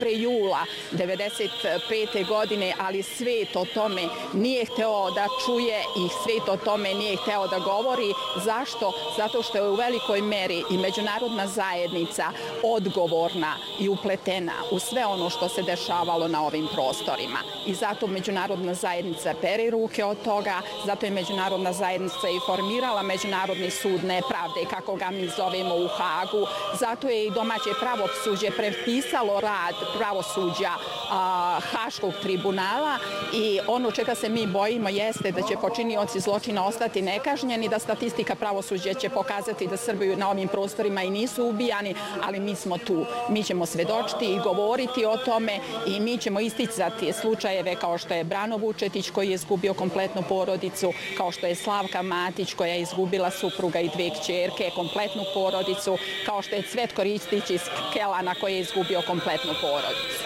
pre jula 1995. godine, ali svet o tome nije hteo da čuje i svet o tome nije hteo da govori. Zašto? Zato što je u velikoj meri i međunarodna zajednica odgovorna i upletena u sve ono što se dešavalo na ovim prostorima. I zato međunarodna zajednica pere ruke od toga, zato je međunarodna zajednica i formirala Međunarodni sud nepravde, kako ga mi zovemo u Hagu, zato je i domaće pravosuđe prepisalo rad pravosuđa Haškog tribunala i ono čega se mi bojimo jeste da će počinioci zločina ostati nekažnjeni, da statistika pravosuđa će pokazati da Srbi na ovim prostorima i nisu ubijani, ali mi smo tu. Mi ćemo svedočiti i govoriti o tome i mi ćemo isticati slučajeve kao što je Brano Vučetić koji je izgubio kompletnu porodicu, kao što je Slavka Matić koja je izgubila supruga i dve kćerke, kompletnu porodicu, kao što je Cvetko Ristić iz Kelana koji je izgubio kompletnu porodicu.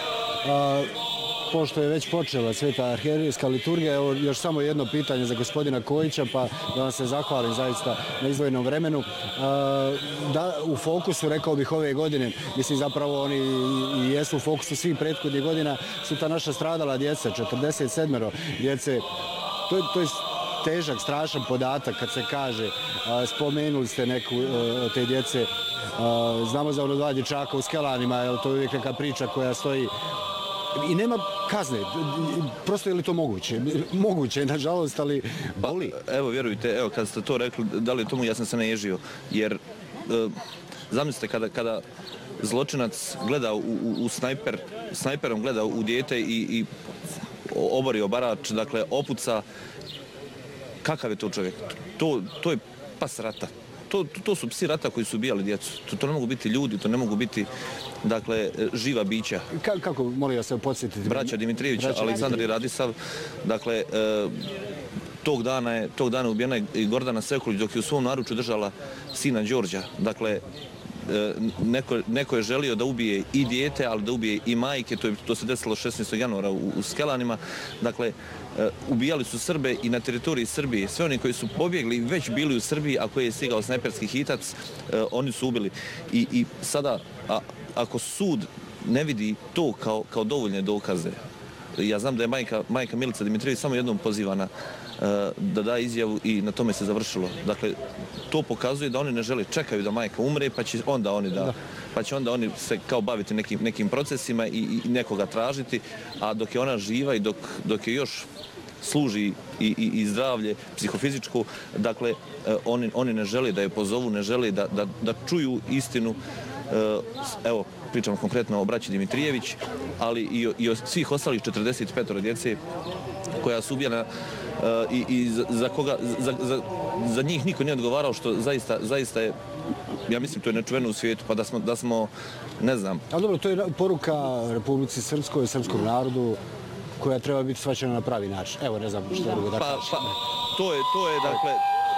Pošto je već počela Sveta arhijerejska liturgija, evo još samo jedno pitanje za gospodina Kojića, pa da vam se zahvalim zaista na izdvojenom vremenu. Da, u fokusu, rekao bih, ove godine, mislim zapravo oni i jesu u fokusu svih prethodnih godina, su ta naša stradala djeca, 47 djece. To je težak, strašan podatak kad se kaže, spomenuli ste neku od te djece, znamo za ono 2 dječaka u Skelanima, je to uvijek neka priča koja stoji i nema kazne. Prosto je li to moguće? Moguće, nažalost, ali boli. Evo, vjerujte, evo, kad ste to rekli, da li je tomu, ja sam se naježio. Jer, zamislite, kada zločinac gleda u snajperom gleda u dijete i obori obarač, dakle, opuca, kakav je to čovjek? To je pas rata. To su psi rata koji su ubijali djecu. To ne mogu biti ljudi, to ne mogu biti, dakle, živa bića. Kako, molim vas se podsjetiti? Braća Dimitrijevića, Aleksandar i Radislav, dakle, tog dana je ubijena i Gordana Sekulić dok je u svom naručju držala sina Đorđa. Dakle, neko je želio da ubije i dijete, ali da ubije i majke. To se desilo 16. januara u Skelanima. Dakle, ubijali su Srbe i na teritoriji Srbije. Sve oni koji su pobjegli već bili u Srbiji, a koji je stigao snajperski hitac, oni su ubili. I sada, ako sud ne vidi to kao dovoljne dokaze, ja znam da je majka Milica Dimitrijević samo jednom pozivana da da izjavu i na tome se završilo. Dakle, to pokazuje da oni ne žele, čekaju da majka umre, pa će onda oni se kao baviti nekim procesima i nekoga tražiti, a dok je ona živa i dok je još služi i zdravlje psihofizičko, dakle, oni ne žele da je pozovu, ne žele da čuju istinu. Evo, pričamo konkretno o braći Dimitrijević, ali i o svih ostalih 45 djece koja su ubijena i za njih niko nije odgovarao, što zaista je, ja mislim, to je nečuveno u svijetu, pa da smo, ne znam. Ali dobro, to je poruka Republici Srpskoj i srpskom narodu koja treba biti shvaćena na pravi način. Evo, ne znam što je drugo da kažem. Pa, to je, dakle,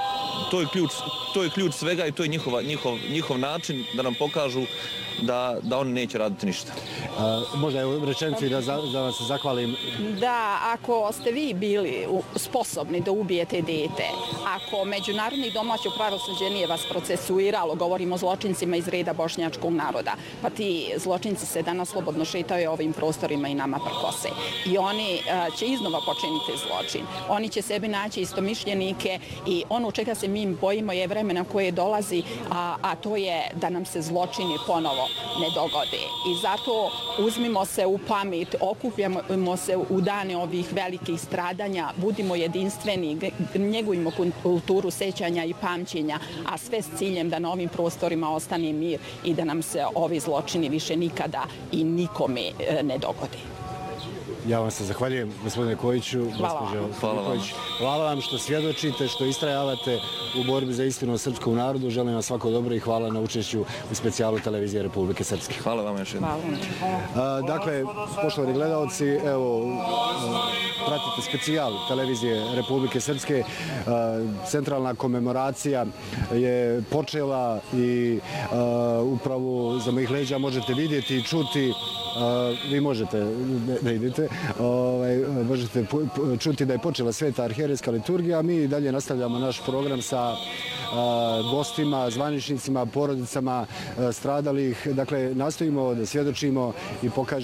to je ključ svega i to je njihov način da nam pokažu da oni neće raditi ništa. Možda je rečenici da vam se zahvalim. Da, ako ste vi bili sposobni da ubijete dete, ako međunarodni domaće pravosuđe nije vas procesuiralo, govorimo o zločincima iz reda bošnjačkog naroda, pa ti zločinci se danas slobodno šetaju ovim prostorima i nama prkose. I oni će iznova počiniti zločin. Oni će sebi naći istomišljenike i ono čega se mi bojimo je vremena koje dolazi, a to je da nam se zločini ponovo ne dogode. I zato uzmimo se u pamet, okupljamo se u dane ovih velikih stradanja, budimo jedinstveni, njegujmo kulturu sećanja i pamćenja, a sve s ciljem da na ovim prostorima ostane mir i da nam se ovi zločini više nikada i nikome ne dogode. Ja vam se zahvaljujem, gospodine Kojiću. Hvala vam što svjedočite, što istrajavate u borbi za istinu o srpskom narodu. Želim vam svako dobro i hvala na učešću u specijalu televizije Republike Srpske. Hvala vam još jednom. Dakle, poštovani gledalci, evo, pratite specijal televizije Republike Srpske. Centralna komemoracija je počela i upravo za mojih leđa možete vidjeti i čuti, vi možete, ne idete, možete čuti da je počela Sveta arhijerejska liturgija. Mi dalje nastavljamo naš program sa gostima, zvaničnicima, porodicama stradalih. Dakle, nastojimo da svjedočimo i pokažemo